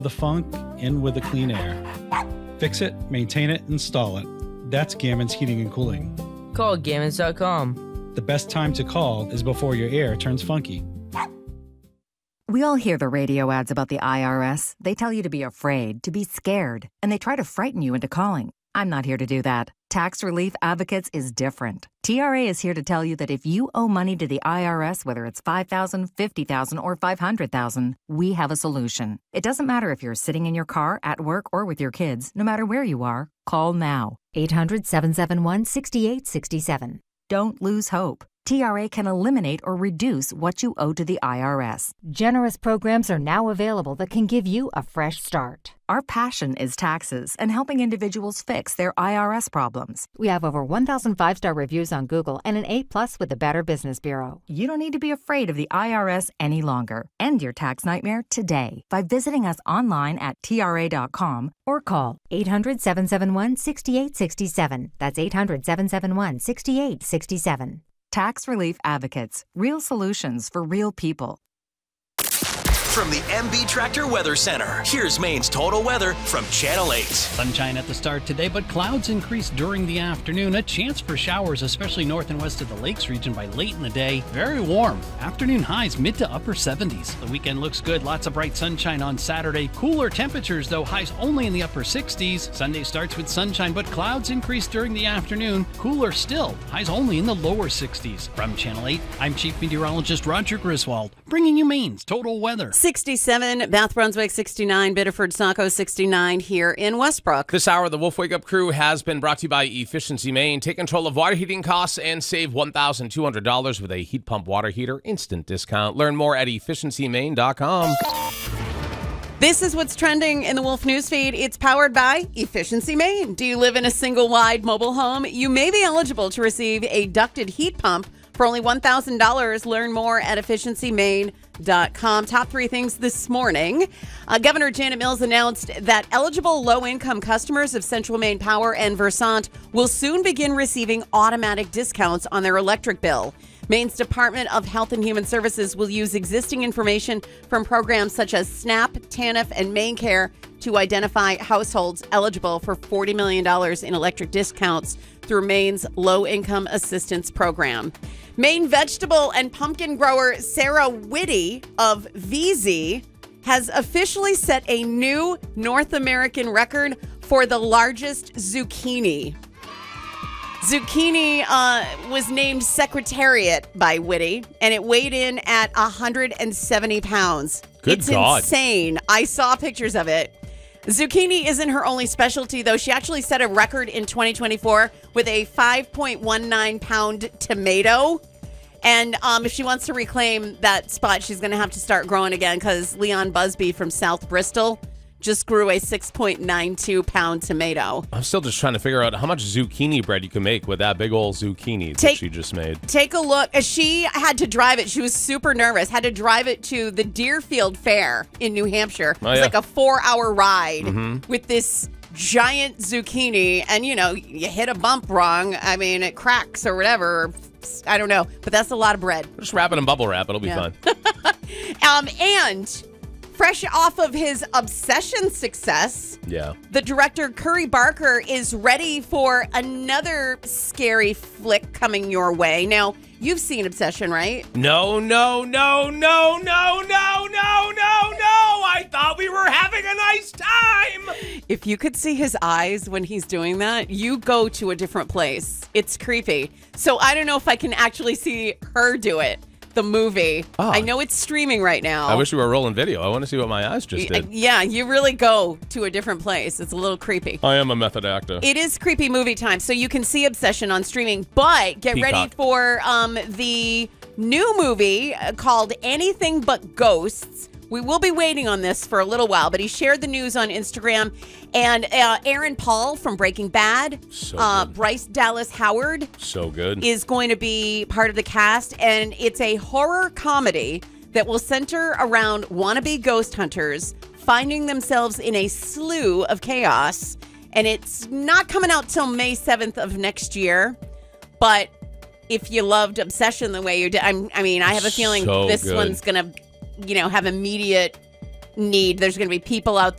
the funk in with the clean air. Fix it, maintain it, install it. That's Gammon's Heating and Cooling. Call Gammons.com. The best time to call is before your air turns funky. We all hear the radio ads about the IRS. They tell you to be afraid, to be scared, and they try to frighten you into calling. I'm not here to do that. Tax Relief Advocates is different. TRA is here to tell you that if you owe money to the IRS, whether it's $5,000, $50,000, or $500,000, we have a solution. It doesn't matter if you're sitting in your car, at work, or with your kids. No matter where you are, call now. 800-771-6867. Don't lose hope. TRA can eliminate or reduce what you owe to the IRS. Generous programs are now available that can give you a fresh start. Our passion is taxes and helping individuals fix their IRS problems. We have over 1,000 5-star reviews on Google and an A+ with the Better Business Bureau. You don't need to be afraid of the IRS any longer. End your tax nightmare today by visiting us online at TRA.com or call 800-771-6867. That's 800-771-6867. Tax Relief Advocates. Real solutions for real people. From the MB Tractor Weather Center, here's Maine's total weather from Channel 8. Sunshine at the start today, but clouds increase during the afternoon. A chance for showers, especially north and west of the Lakes region by late in the day. Very warm. Afternoon highs mid to upper 70s. The weekend looks good. Lots of bright sunshine on Saturday. Cooler temperatures, though, highs only in the upper 60s. Sunday starts with sunshine, but clouds increase during the afternoon. Cooler still. Highs only in the lower 60s. From Channel 8, I'm Chief Meteorologist Roger Griswold, bringing you Maine's total weather. 67, Bath Brunswick 69, Biddeford Saco 69 here in Westbrook. This hour, the Wolf Wake Up Crew has been brought to you by Efficiency Maine. Take control of water heating costs and save $1,200 with a heat pump water heater instant discount. Learn more at efficiencymaine.com. This is what's trending in the Wolf Newsfeed. It's powered by Efficiency Maine. Do you live in a single-wide mobile home? You may be eligible to receive a ducted heat pump for only $1,000. Learn more at efficiencymaine.com. Top three things this morning. Governor Janet Mills announced that eligible low-income customers of Central Maine Power and Versant will soon begin receiving automatic discounts on their electric bill. Maine's Department of Health and Human Services will use existing information from programs such as SNAP, TANF, and MaineCare to identify households eligible for $40 million in electric discounts through Maine's Low-Income Assistance Program. Maine vegetable and pumpkin grower Sarah Whitty of VZ has officially set a new North American record for the largest zucchini. Zucchini was named Secretariat by Whitty, and it weighed in at 170 pounds. Good God. It's insane. I saw pictures of it. Zucchini isn't her only specialty, though. She actually set a record in 2024 with a 5.19-pound tomato. And if she wants to reclaim that spot, she's going to have to start growing again because Leon Busby from South Bristol just grew a 6.92-pound tomato. I'm still just trying to figure out how much zucchini bread you can make with that big old zucchini that she just made. Take a look. She had to drive it. She was super nervous. Had to drive it to the Deerfield Fair in New Hampshire. It was like a 4-hour ride with this giant zucchini. And, you know, you hit a bump wrong. I mean, it cracks or whatever. I don't know. But that's a lot of bread. Just wrap it in bubble wrap. It'll be fun. And fresh off of his Obsession success, the director Curry Barker is ready for another scary flick coming your way. Now, you've seen Obsession, right? No. I thought we were having a nice time. If you could see his eyes when he's doing that, you go to a different place. It's creepy. So I don't know if I can actually see her do it. The movie. Oh. I know it's streaming right now. I wish we were rolling video. I want to see what my eyes just did. Yeah, you really go to a different place. It's a little creepy. I am a method actor. It is creepy movie time, so you can see Obsession on streaming. But get ready for the new movie called Anything But Ghosts. We will be waiting on this for a little while, but he shared the news on Instagram. And Aaron Paul from Breaking Bad, Bryce Dallas Howard, is going to be part of the cast. And it's a horror comedy that will center around wannabe ghost hunters finding themselves in a slew of chaos. And it's not coming out till May 7th of next year. But if you loved Obsession the way you did, I have a feeling this one's going to have immediate need. There's going to be people out